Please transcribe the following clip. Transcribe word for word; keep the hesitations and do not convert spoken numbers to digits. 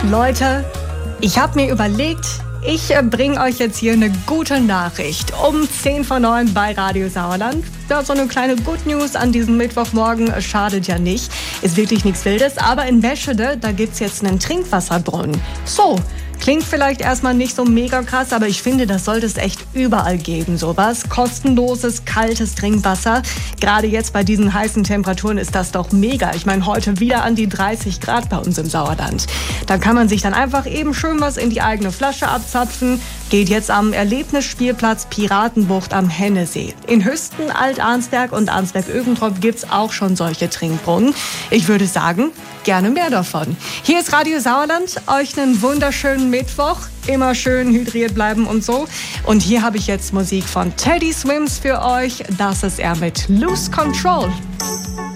Leute, ich habe mir überlegt, ich äh, bringe euch jetzt hier eine gute Nachricht. Um zehn vor neun bei Radio Sauerland. Ja, so eine kleine Good News an diesem Mittwochmorgen äh, schadet ja nicht. Ist wirklich nichts Wildes. Aber in Meschede, da gibt's jetzt einen Trinkwasserbrunnen. So, klingt vielleicht erstmal nicht so mega krass, aber ich finde, das sollte es echt überall geben. Sowas. Kostenloses, kaltes Trinkwasser. Gerade jetzt bei diesen heißen Temperaturen ist das doch mega. Ich meine, heute wieder an die dreißig Grad bei uns im Sauerland. Da kann man sich dann einfach eben schön was in die eigene Flasche abzapfen. Geht jetzt am Erlebnisspielplatz Piratenbucht am Hennesee. In Hüsten, Alt-Arnsberg und Arnsberg-Ögentrop gibt's auch schon solche Trinkbrunnen. Ich würde sagen, gerne mehr davon. Hier ist Radio Sauerland. Euch einen wunderschönen Mittwoch. Immer schön hydriert bleiben und so. Und hier habe ich jetzt Musik von Teddy Swims für euch. Das ist er mit Lose Control.